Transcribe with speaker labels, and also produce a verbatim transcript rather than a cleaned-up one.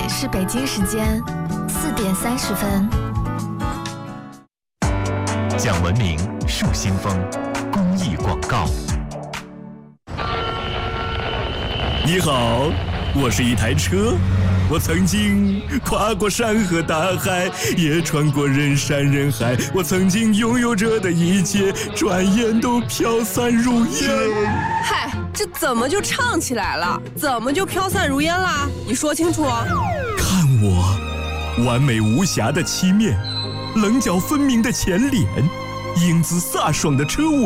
Speaker 1: 是北京时间四点三十分。
Speaker 2: 讲文明树新风公益广告。
Speaker 3: 你好，我是一台车，我曾经跨过山河大海，也穿过人山人海，我曾经拥有着的一切，转眼都飘散如烟。
Speaker 4: 嗨，这怎么就唱起来了？怎么就飘散如烟啦？你说清楚。
Speaker 3: 看我，完美无瑕的漆面，棱角分明的前脸，英姿飒爽的车尾。